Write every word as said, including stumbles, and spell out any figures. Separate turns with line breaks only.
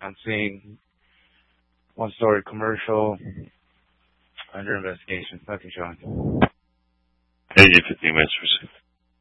on scene. One story commercial. Under investigation. Nothing showing.
Hey, you fifteen minutes for